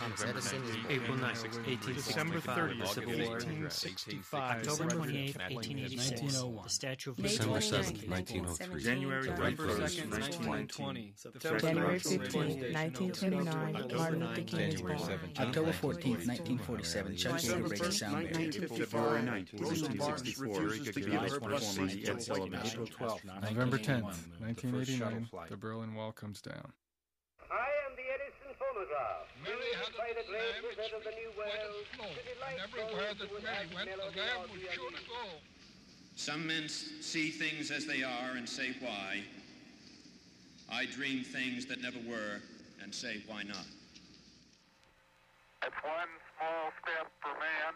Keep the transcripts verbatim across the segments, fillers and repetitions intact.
Thomas Edison is born. April ninth, eighteen sixty-five. December thirtieth, Civil War. eighteen sixty-five. October twenty-eighth, eighteen eighty-six. nineteen oh one. The Statue of May Liberty. December twenty-ninth, seventh, nineteen oh three. January November second, nineteen nineteen twenty. January fifteenth, nineteen twenty-nine, Martin Luther King is born. October fourteenth, nineteen forty-seven, Chuck Yeager breaks a sound barrier. February nineteenth, nineteen sixty-four, November tenth, nineteen eighty-nine, the Berlin Wall comes down. I am the Edison phonograph. Mary had a little lamb which of the new world, and everywhere that Mary went, the lamb would surely go. Some men see things as they are and say why. I dream things that never were and say why not. It's one small step for man,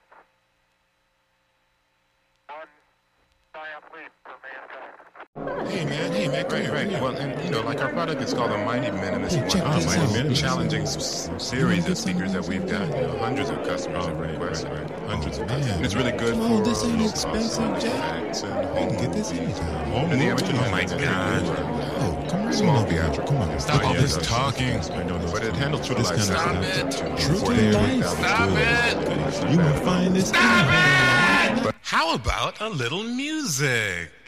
one giant leap for mankind. Hey man, hey man, right, right. Well, and you know, like our product is called the Mighty Minimus Hey, check one. this Mighty out. Minimus, challenging s- series of speakers that we've got. You know, hundreds of customers have requested, hundreds of customers. And it's really good Come on, for this ain't uh, expensive, Jack. effects and You home can get this anytime. Home And the movies, original mic very God. good. Oh, come on, Small come on, theatrical. Come on, stop all this talking. But it handles true to This life kind of sound. stuff. True to life. Stop it. You will find this. Stop it. How about a little music?